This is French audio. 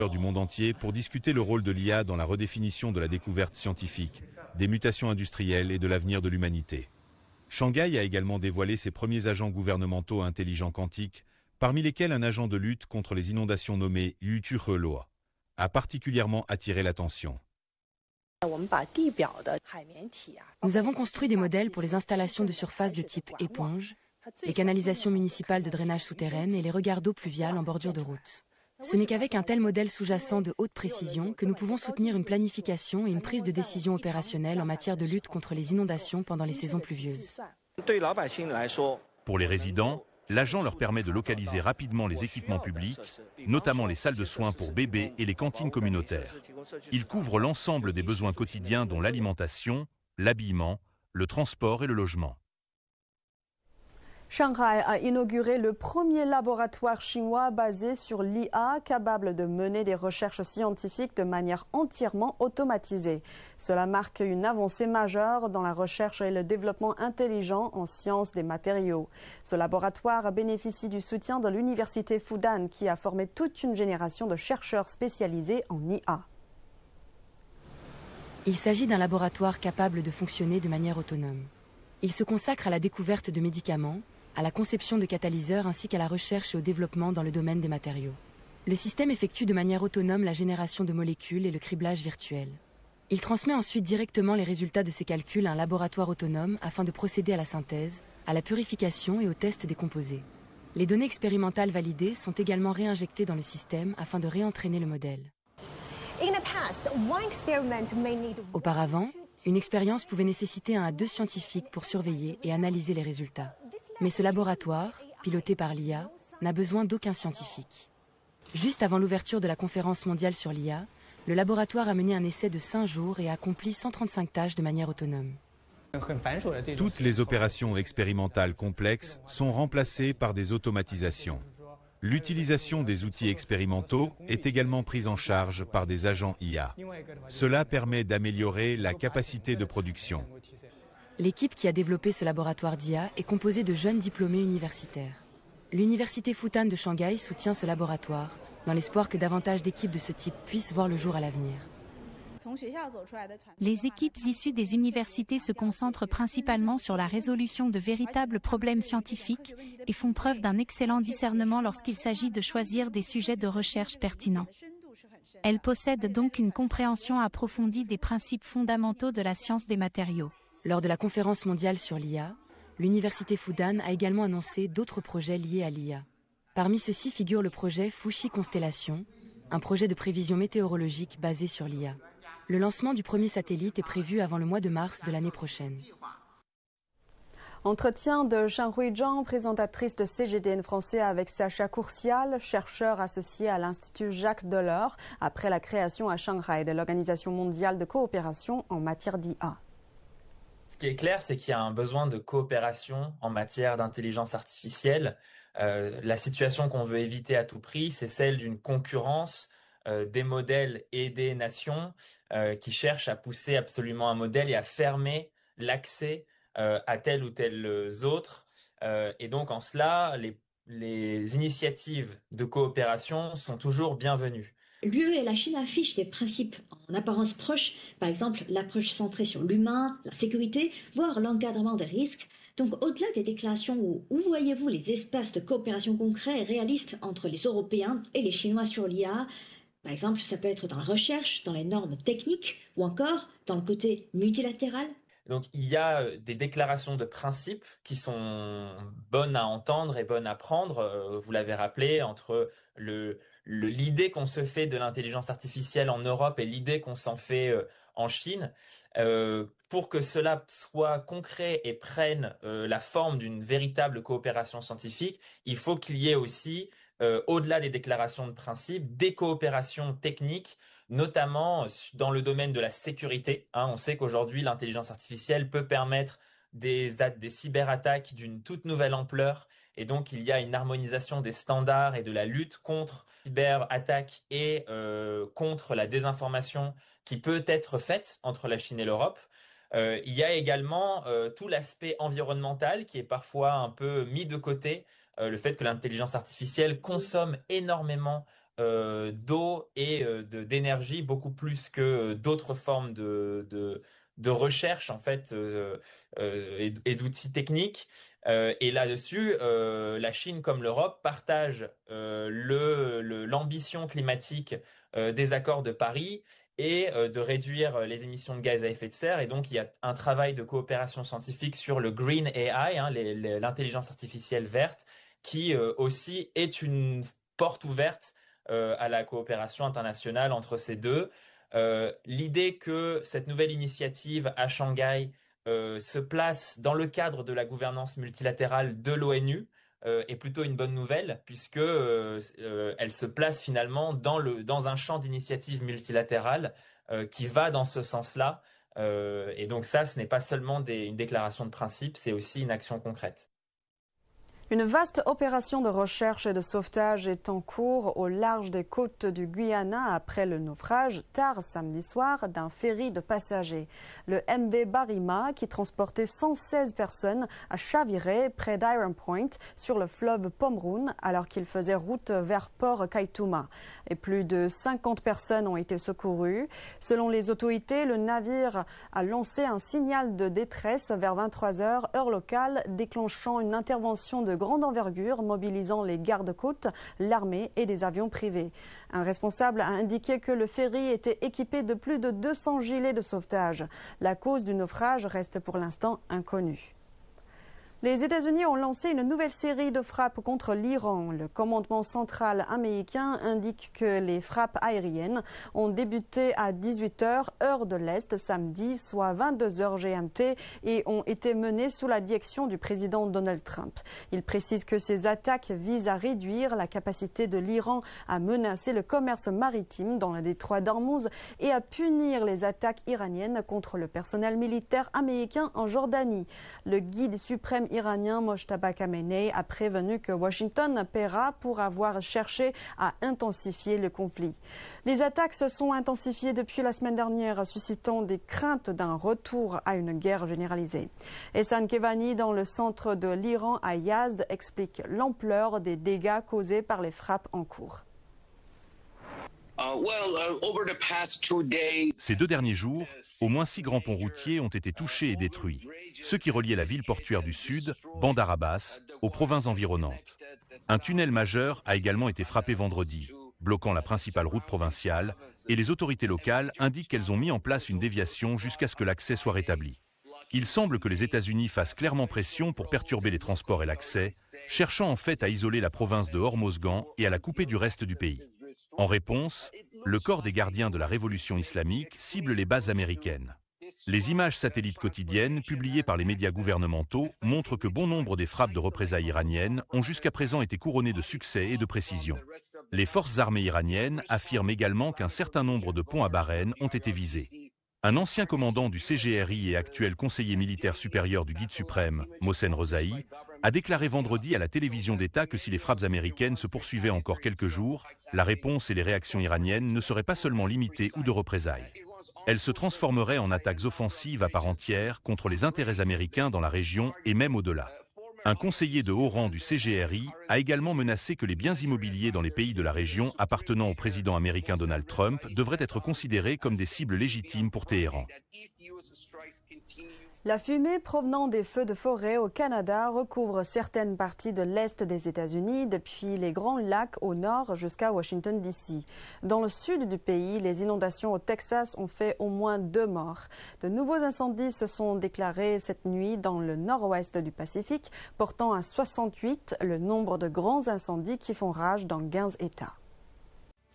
du monde entier pour discuter le rôle de l'IA dans la redéfinition de la découverte scientifique, des mutations industrielles et de l'avenir de l'humanité. Shanghai a également dévoilé ses premiers agents gouvernementaux intelligents quantiques, parmi lesquels un agent de lutte contre les inondations nommé Yu Chuheluo a particulièrement attiré l'attention. Nous avons construit des modèles pour les installations de surface de type éponge, les canalisations municipales de drainage souterraines et les regards d'eau pluviale en bordure de route. Ce n'est qu'avec un tel modèle sous-jacent de haute précision que nous pouvons soutenir une planification et une prise de décision opérationnelle en matière de lutte contre les inondations pendant les saisons pluvieuses. Pour les résidents, l'agent leur permet de localiser rapidement les équipements publics, notamment les salles de soins pour bébés et les cantines communautaires. Il couvre l'ensemble des besoins quotidiens dont l'alimentation, l'habillement, le transport et le logement. Shanghai a inauguré le premier laboratoire chinois basé sur l'IA, capable de mener des recherches scientifiques de manière entièrement automatisée. Cela marque une avancée majeure dans la recherche et le développement intelligent en sciences des matériaux. Ce laboratoire bénéficie du soutien de l'université Fudan, qui a formé toute une génération de chercheurs spécialisés en IA. Il s'agit d'un laboratoire capable de fonctionner de manière autonome. Il se consacre à la découverte de médicaments, à la conception de catalyseurs ainsi qu'à la recherche et au développement dans le domaine des matériaux. Le système effectue de manière autonome la génération de molécules et le criblage virtuel. Il transmet ensuite directement les résultats de ces calculs à un laboratoire autonome afin de procéder à la synthèse, à la purification et au test des composés. Les données expérimentales validées sont également réinjectées dans le système afin de réentraîner le modèle. Auparavant, une expérience pouvait nécessiter 1 à 2 scientifiques pour surveiller et analyser les résultats. Mais ce laboratoire, piloté par l'IA, n'a besoin d'aucun scientifique. Juste avant l'ouverture de la conférence mondiale sur l'IA, le laboratoire a mené un essai de 5 jours et a accompli 135 tâches de manière autonome. Toutes les opérations expérimentales complexes sont remplacées par des automatisations. L'utilisation des outils expérimentaux est également prise en charge par des agents IA. Cela permet d'améliorer la capacité de production. L'équipe qui a développé ce laboratoire d'IA est composée de jeunes diplômés universitaires. L'université Fudan de Shanghai soutient ce laboratoire, dans l'espoir que davantage d'équipes de ce type puissent voir le jour à l'avenir. Les équipes issues des universités se concentrent principalement sur la résolution de véritables problèmes scientifiques et font preuve d'un excellent discernement lorsqu'il s'agit de choisir des sujets de recherche pertinents. Elles possèdent donc une compréhension approfondie des principes fondamentaux de la science des matériaux. Lors de la conférence mondiale sur l'IA, l'université Fudan a également annoncé d'autres projets liés à l'IA. Parmi ceux-ci figure le projet Fuxi Constellation, un projet de prévision météorologique basé sur l'IA. Le lancement du premier satellite est prévu avant le mois de mars de l'année prochaine. Entretien de Xianghui Zhang, présentatrice de CGDN français, avec Sacha Courcial, chercheur associé à l'Institut Jacques Delors, après la création à Shanghai de l'Organisation mondiale de coopération en matière d'IA. Ce qui est clair, c'est qu'il y a un besoin de coopération en matière d'intelligence artificielle. La situation qu'on veut éviter à tout prix, c'est celle d'une concurrence des modèles et des nations qui cherchent à pousser absolument un modèle et à fermer l'accès à tel ou tel autre. Et donc en cela, les initiatives de coopération sont toujours bienvenues. L'UE et la Chine affichent des principes en apparence proches, par exemple l'approche centrée sur l'humain, la sécurité, voire l'encadrement des risques. Donc au-delà des déclarations, où voyez-vous les espaces de coopération concrets et réalistes entre les Européens et les Chinois sur l'IA ? Par exemple, ça peut être dans la recherche, dans les normes techniques ou encore dans le côté multilatéral. Donc il y a des déclarations de principe qui sont bonnes à entendre et bonnes à prendre. Vous l'avez rappelé, entre l'idée qu'on se fait de l'intelligence artificielle en Europe et l'idée qu'on s'en fait en Chine. Pour que cela soit concret et prenne la forme d'une véritable coopération scientifique, il faut qu'il y ait aussi, au-delà des déclarations de principe, des coopérations techniques, notamment dans le domaine de la sécurité. On sait qu'aujourd'hui, l'intelligence artificielle peut permettre des cyberattaques d'une toute nouvelle ampleur, et donc il y a une harmonisation des standards et de la lutte contre les cyberattaques et contre la désinformation qui peut être faite entre la Chine et l'Europe. Il y a également tout l'aspect environnemental qui est parfois un peu mis de côté, le fait que l'intelligence artificielle consomme énormément d'eau et d'énergie, beaucoup plus que d'autres formes de recherche en fait et d'outils techniques. Et là-dessus, la Chine comme l'Europe partagent l'ambition climatique des accords de Paris et de réduire les émissions de gaz à effet de serre. Et donc, il y a un travail de coopération scientifique sur le Green AI, l'intelligence artificielle verte, qui aussi est une porte ouverte à la coopération internationale entre ces deux. L'idée que cette nouvelle initiative à Shanghai se place dans le cadre de la gouvernance multilatérale de l'ONU est plutôt une bonne nouvelle, puisque elle se place finalement dans un champ d'initiative multilatérale qui va dans ce sens-là. Et donc ça, ce n'est pas seulement une déclaration de principe, c'est aussi une action concrète. Une vaste opération de recherche et de sauvetage est en cours au large des côtes du Guyana après le naufrage, tard samedi soir, d'un ferry de passagers. Le MV Barima, qui transportait 116 personnes, a chaviré près d'Iron Point, sur le fleuve Pomeroon, alors qu'il faisait route vers Port Kaituma. Et plus de 50 personnes ont été secourues. Selon les autorités, le navire a lancé un signal de détresse vers 23 h, heure locale, déclenchant une intervention de grande envergure mobilisant les gardes-côtes, l'armée et des avions privés. Un responsable a indiqué que le ferry était équipé de plus de 200 gilets de sauvetage. La cause du naufrage reste pour l'instant inconnue. Les États-Unis ont lancé une nouvelle série de frappes contre l'Iran. Le commandement central américain indique que les frappes aériennes ont débuté à 18 h, heure de l'Est, samedi, soit 22 h GMT, et ont été menées sous la direction du président Donald Trump. Il précise que ces attaques visent à réduire la capacité de l'Iran à menacer le commerce maritime dans le détroit d'Ormuz et à punir les attaques iraniennes contre le personnel militaire américain en Jordanie. Le guide suprême iranien Mojtaba Khamenei a prévenu que Washington paiera pour avoir cherché à intensifier le conflit. Les attaques se sont intensifiées depuis la semaine dernière, suscitant des craintes d'un retour à une guerre généralisée. Ehsan Kevani, dans le centre de l'Iran à Yazd, explique l'ampleur des dégâts causés par les frappes en cours. Ces 2 derniers jours, au moins 6 grands ponts routiers ont été touchés et détruits. Ceux qui reliaient la ville portuaire du sud, Bandar Abbas, aux provinces environnantes. Un tunnel majeur a également été frappé vendredi, bloquant la principale route provinciale, et les autorités locales indiquent qu'elles ont mis en place une déviation jusqu'à ce que l'accès soit rétabli. Il semble que les États-Unis fassent clairement pression pour perturber les transports et l'accès, cherchant en fait à isoler la province de Hormozgan et à la couper du reste du pays. En réponse, le corps des gardiens de la révolution islamique cible les bases américaines. Les images satellites quotidiennes publiées par les médias gouvernementaux montrent que bon nombre des frappes de représailles iraniennes ont jusqu'à présent été couronnées de succès et de précision. Les forces armées iraniennes affirment également qu'un certain nombre de ponts à Bahreïn ont été visés. Un ancien commandant du CGRI et actuel conseiller militaire supérieur du guide suprême, Mohsen Rezaï, a déclaré vendredi à la télévision d'État que si les frappes américaines se poursuivaient encore quelques jours, la réponse et les réactions iraniennes ne seraient pas seulement limitées ou de représailles. Elles se transformeraient en attaques offensives à part entière contre les intérêts américains dans la région et même au-delà. Un conseiller de haut rang du CGRI a également menacé que les biens immobiliers dans les pays de la région appartenant au président américain Donald Trump devraient être considérés comme des cibles légitimes pour Téhéran. La fumée provenant des feux de forêt au Canada recouvre certaines parties de l'est des États-Unis, depuis les Grands Lacs au nord jusqu'à Washington DC. Dans le sud du pays, les inondations au Texas ont fait au moins 2 morts. De nouveaux incendies se sont déclarés cette nuit dans le nord-ouest du Pacifique, portant à 68 le nombre de grands incendies qui font rage dans 15 États.